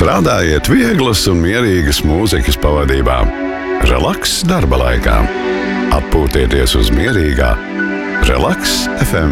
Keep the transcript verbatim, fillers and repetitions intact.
Strādājiet vieglas un mierīgas mūzikas pavadībā. Relaks darba laikā. Atpūtieties uz mierīgā Relaks F M.